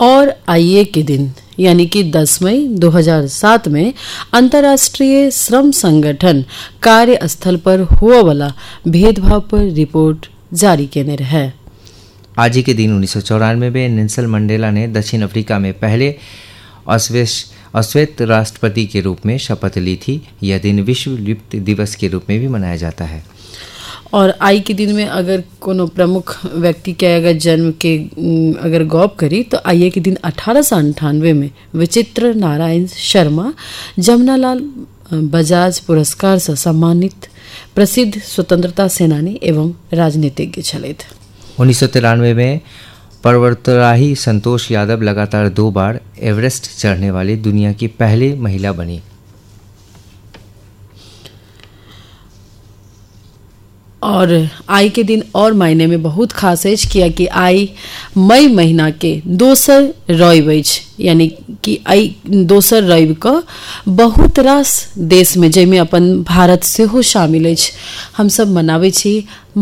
और आइए के दिन यानी कि 10 मई 2007 में अंतर्राष्ट्रीय श्रम संगठन कार्यस्थल पर हुआ वाला भेदभाव पर रिपोर्ट जारी केने रहे। आज ही के दिन 1994 में नेल्सन मंडेला ने दक्षिण अफ्रीका में पहले अश्वेत राष्ट्रपति के रूप में शपथ ली थी। यह दिन विश्व लिप्त दिवस के रूप में भी मनाया जाता है। और आई के दिन में अगर कोनो प्रमुख व्यक्ति के अगर जन्म के अगर गौप करी तो आइए के दिन 1898 में विचित्र नारायण शर्मा जमनालाल बजाज पुरस्कार से सम्मानित प्रसिद्ध स्वतंत्रता सेनानी एवं राजनीतिज्ञ छलैथ। 1993 में पर्वतराही संतोष यादव लगातार 2 बार एवरेस्ट चढ़ने वाली दुनिया की पहली महिला बनी। और आई के दिन और मायने में बहुत खास है किया कि आई मई महीना के दोसर रवि अछि, यानी कि आई दोसर रवि का बहुत रास देश में जैमे अपन भारत से हो शामिल अछि हम सब मनावे छी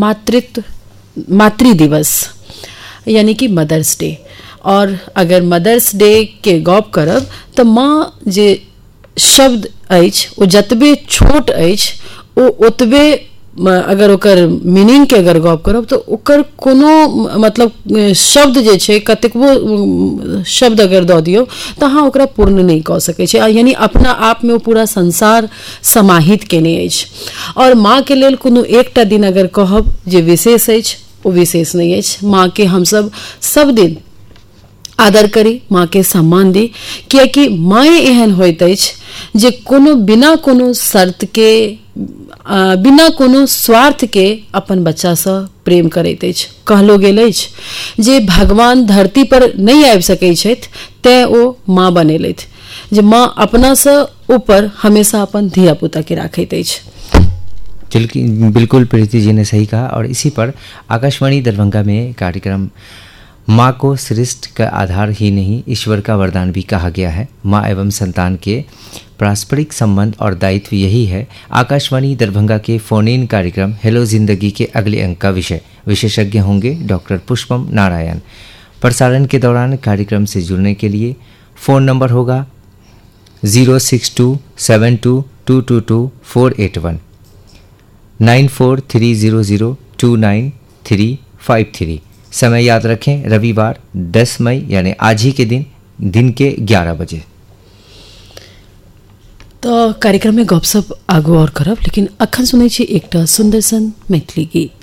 मातृ दिवस यानी कि मदर्स डे। और अगर मदर्स डे के गप करब तो माँ जे शब्द अछि ओ जतबे छोट अछि ओ ओतबे अगर ओकर मीनिंग के अगर गप करब तो ओकर कोनो मतलब शब्द जे छै कतेकबो शब्द अगर दऽ दियौ तो अहाँ ओकरा पूर्ण नहीं कऽ सकै छै, यानी अपना आप में ओ पूरा संसार समाहित केने अछि। और माँ के लेल कोनो एकटा दिन अगर कहब जे विशेष अछि ओ विशेष नहीं अछि। माँ के हम सब दिन आदर करी, माँ के सम्मान दी, कियाकि माए एहन होइत अछि जे कोनो बिना कोनो शर्त के बिना कोनो स्वार्थ के अपन बच्चा से प्रेम करैत अछि। कहलो गेल अछि जे भगवान धरती पर नहीं आबि सकै छथि तैं ओ माँ बनेलथि, जे माँ अपना से ऊपर हमेशा अपन धिया पुता के राखैत अछि। बिल्कुल प्रीति जी ने सही कहा। और इसी पर आकाशवाणी दरभंगा में कार्यक्रम माँ को सृष्टि का आधार ही नहीं ईश्वर का वरदान भी कहा गया है। माँ एवं संतान के पारस्परिक संबंध और दायित्व यही है। आकाशवाणी दरभंगा के फोन इन कार्यक्रम हेलो जिंदगी के अगले अंक का विशेषज्ञ होंगे डॉक्टर पुष्पम नारायण। प्रसारण के दौरान कार्यक्रम से जुड़ने के लिए फ़ोन नंबर होगा 06272222481 9430029353। समय याद रखें रविवार 10 मई यानी आज ही के दिन के 11 बजे। तो कार्यक्रम में गपशप आगू और करब, लेकिन अखन सुनै छी एकटा सुंदर सन मैथिली गीत।